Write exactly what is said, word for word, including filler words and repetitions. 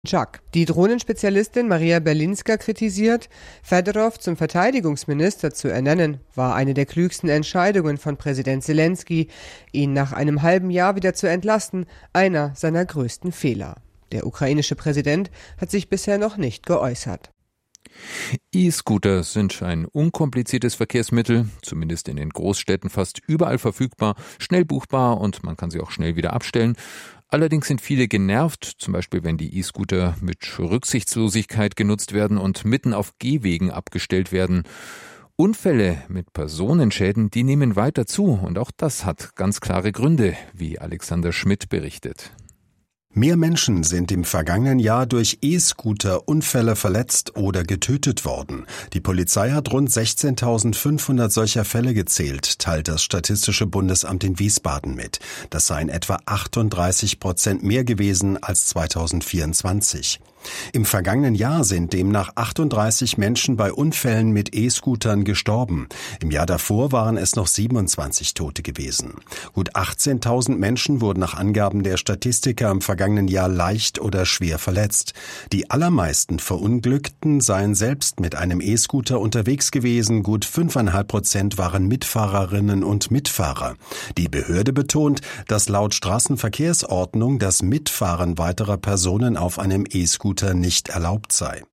Jack. Die Drohnenspezialistin Maria Berlinska kritisiert, Fedorov zum Verteidigungsminister zu ernennen, war eine der klügsten Entscheidungen von Präsident Selenskyj. Ihn nach einem halben Jahr wieder zu entlassen, einer seiner größten Fehler. Der ukrainische Präsident hat sich bisher noch nicht geäußert. E-Scooter sind ein unkompliziertes Verkehrsmittel, zumindest in den Großstädten fast überall verfügbar, schnell buchbar und man kann sie auch schnell wieder abstellen. Allerdings sind viele genervt, zum Beispiel wenn die E-Scooter mit Rücksichtslosigkeit genutzt werden und mitten auf Gehwegen abgestellt werden. Unfälle mit Personenschäden, die nehmen weiter zu und auch das hat ganz klare Gründe, wie Alexander Schmidt berichtet. Mehr Menschen sind im vergangenen Jahr durch E-Scooter-Unfälle verletzt oder getötet worden. Die Polizei hat rund sechzehntausendfünfhundert solcher Fälle gezählt, teilt das Statistische Bundesamt in Wiesbaden mit. Das seien etwa achtunddreißig Prozent mehr gewesen als zweitausendvierundzwanzig. Im vergangenen Jahr sind demnach achtunddreißig Menschen bei Unfällen mit E-Scootern gestorben. Im Jahr davor waren es noch siebenundzwanzig Tote gewesen. Gut achtzehntausend Menschen wurden nach Angaben der Statistiker im vergangenen Jahr leicht oder schwer verletzt. Die allermeisten Verunglückten seien selbst mit einem E-Scooter unterwegs gewesen. Gut fünfeinhalb Prozent waren Mitfahrerinnen und Mitfahrer. Die Behörde betont, dass laut Straßenverkehrsordnung das Mitfahren weiterer Personen auf einem E-Scooter nicht erlaubt sei.